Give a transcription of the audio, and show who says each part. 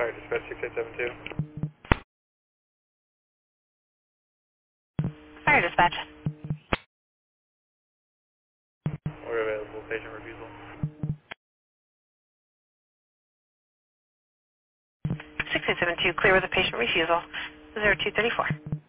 Speaker 1: Fire dispatch 6872.
Speaker 2: Fire dispatch.
Speaker 1: We're available. Patient refusal.
Speaker 2: 6872, clear with a patient refusal. 0234.